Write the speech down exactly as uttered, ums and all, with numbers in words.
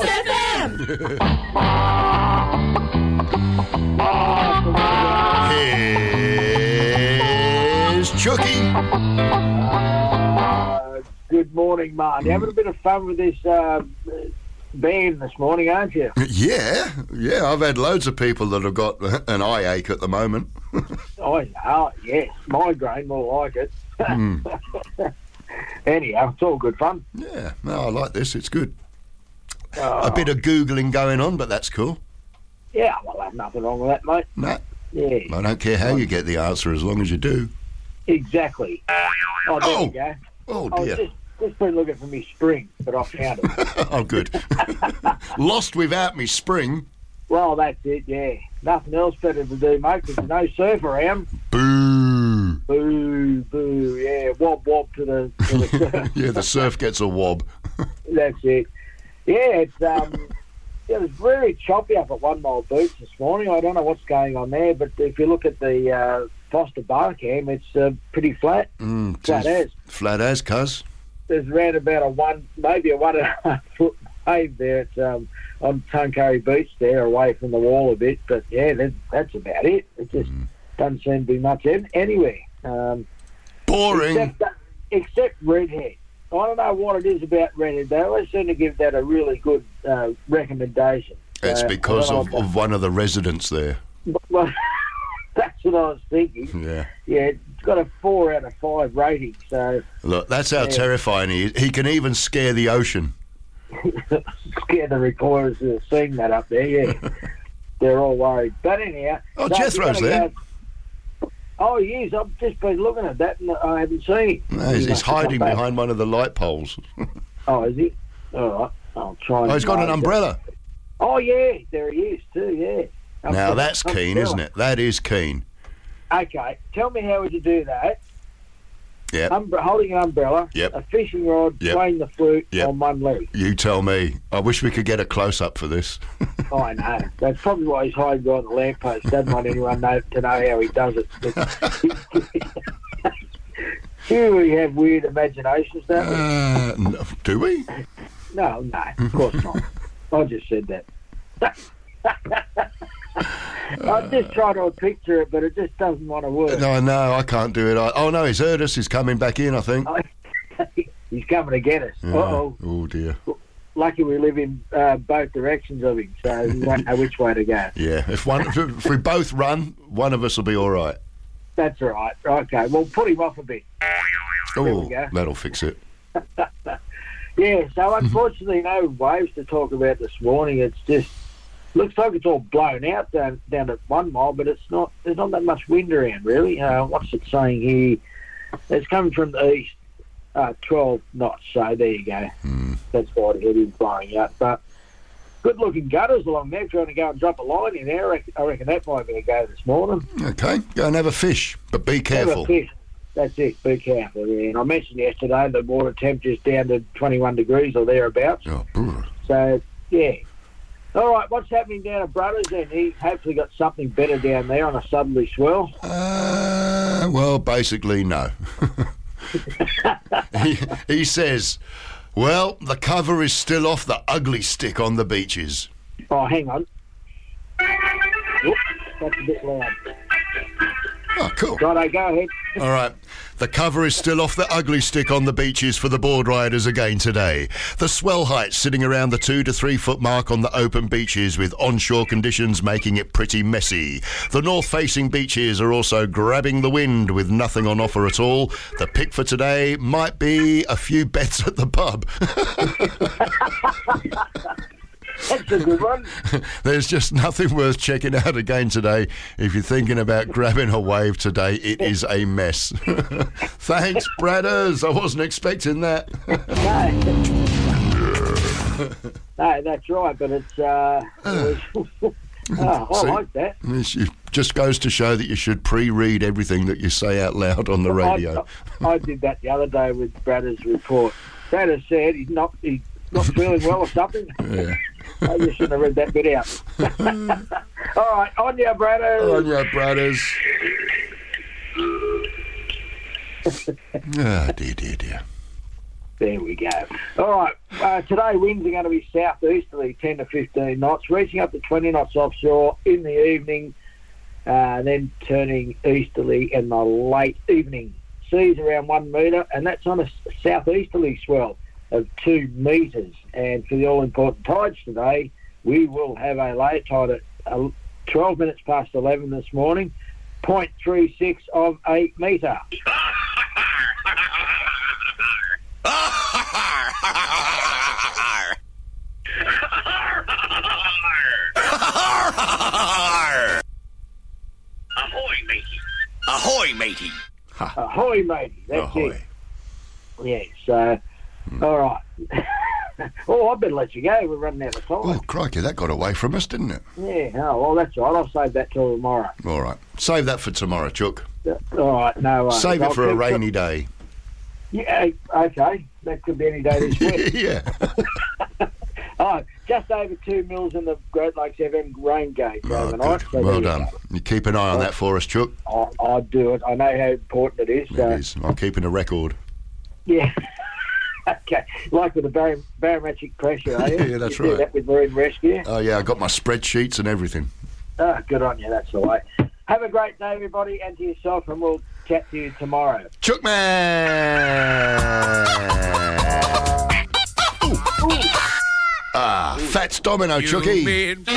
F M. Here's Chucky. Uh, good morning, Martin. You're having a bit of fun with this uh, band this morning, aren't you? Yeah, yeah. I've had loads of people that have got an eye ache at the moment. Oh, no, yes. Migraine, more like it. Mm. Anyhow, it's all good fun. Yeah, no, I like this. It's good. Oh, A bit of Googling going on, but that's cool. Yeah, well, there's nothing wrong with that, mate. No, Yeah, I don't care how you get the answer as long as you do. exactly. Oh, there Oh. we go. Oh, I was dear. just, just been looking for me spring, but I found it. Oh, good. Lost without me spring. Well, that's it, yeah. Nothing else better to do, mate, because there's no surf around. Boo. Boo, boo, yeah. Wob, wob to the, to the surf. Yeah, the surf gets a wob. That's it. Yeah, it's um, it was very choppy up at One Mile Beach this morning. I don't know what's going on there, but if you look at the uh, Foster Barcam, it's uh, pretty flat. Mm, Flat as. Flat as, cuz. There's around about a one, maybe a one and a half foot wave there. It's um, on Tuncurry Beach there, away from the wall a bit. But yeah, that, that's about it. It just Mm. doesn't seem to be much in, anywhere. Um, Boring. Except, except Redhead. I don't know what it is about Redhead. They always seem to give that a really good uh, recommendation. It's Uh, because I don't of, know of one of the residents there. what- Well, that's what I was thinking. Yeah. Yeah, it's got a four out of five rating, so Look, that's how Yeah. terrifying he is. He can even scare the ocean. scared the reporters who are seeing that up there, yeah. They're all worried. But anyhow... Oh, so Jethro's we're gonna there. go- Oh, he is. I've just been looking at that and I haven't seen him. No, he's, He he's must have come hiding back. behind one of the light poles. Oh, is he? All right. I'll try and... Oh, he's got an find it. umbrella. Oh, yeah. There he is too, yeah. Now, Umbrella. that's keen, isn't it? That is keen. Okay. Tell me how would you do that? Yep. Umbre- holding an umbrella, Yep. a fishing rod, Yep. playing the flute Yep. on one leg. You tell me. I wish we could get a close-up for this. Oh, I know. That's probably why he's hiding behind the lamppost. Doesn't want anyone know, to know how he does it. Do we have weird imaginations, don't we? Uh, no, do we? No, no, of course not. I just said that. I'm just trying to picture it, but it just doesn't want to work. No, no, I can't do it. I, oh, no, he's heard us. He's coming back in, I think. He's coming to get us. Yeah. Uh-oh. Oh, dear. Lucky we live in uh, both directions of him, so we won't know which way to go. Yeah, if one, if, if we both run, one of us will be all right. That's all right. Okay, well, put him off a bit. There Oh, we go. that'll fix it. Yeah, so unfortunately no waves to talk about this morning. It's just, looks like it's all blown out down, down at One Mile, but it's not, there's not that much wind around, really. Uh, what's it saying here? It's coming from the east, uh, twelve knots, so there you go. Mm. That's why it is blowing out. But good-looking gutters along there, trying to go and drop a line in there. I reckon, I reckon that might be a go this morning. Okay, go and have a fish, but be Have a careful. fish. That's it, be careful. Yeah. And I mentioned yesterday the water temperature's down to twenty-one degrees or thereabouts. Oh, brr. So, yeah. All right, what's happening down at Brothers then? He hopefully got something better down there on a southerly swell. Uh, well, basically, no. he, he says, well, the cover is still off the ugly stick on the beaches. Oh, hang on. Whoop, that's a bit loud. Oh, cool. Righto, go ahead. All right. The cover is still off the ugly stick on the beaches for the board riders again today. The swell heights sitting around the two to three foot mark on the open beaches, with onshore conditions making it pretty messy. The north-facing beaches are also grabbing the wind with nothing on offer at all. The pick for today might be a few bets at the pub. That's a good one. There's just nothing worth checking out again today. If you're thinking about grabbing a wave today, it is a mess. Thanks, Bradders. I wasn't expecting that. No. No, that's right, but it's... Uh, it was, oh, I See? like that. It just goes to show that you should pre-read everything that you say out loud on the radio. I, I did that the other day with Bradders' report. Bradders said he's not, he's not feeling well or something. Yeah. I just shouldn't have read that bit out. All right, on ya, Bradders. On ya, Bradders. Oh, dear, dear, dear. There we go. All right, Uh, today, winds are going to be southeasterly, ten to fifteen knots, reaching up to twenty knots offshore in the evening, uh, then turning easterly in the late evening. Seas around one metre, and that's on a southeasterly swell of two metres. And for the all-important tides today, we will have a low tide at uh, twelve minutes past eleven this morning, zero point three six of a metre. Ahoy, matey. Ahoy, matey. Ahoy, matey. That's Ahoy. it. Yes. So, hmm. all right. Oh, I better let you go. We're running out of time. Oh, crikey, that got away from us, didn't it? Yeah. Oh, well, that's all right. I'll save that till tomorrow. All right. Save that for tomorrow, Chook. Uh, all right. No worries. Save it I'll for a keep rainy it. day. Yeah. Okay. That could be any day this week. Yeah. Oh, just over two mils in the Great Lakes F M rain gauge Oh, overnight. good. So Well there you done. go. You keep an eye on that for us, Chook. I, I do it. I know how important it is. It So, is. I'm keeping a record. yeah. Okay. Like with the bar- barometric pressure, are you? Yeah, that's you do right. that with Marine Rescue. Oh, yeah, I got my spreadsheets and everything. Oh, good on you. That's the way. Have a great day, everybody, and to yourself, and we'll chat to you tomorrow. Chook man! Ah, Fats Domino, Chookie.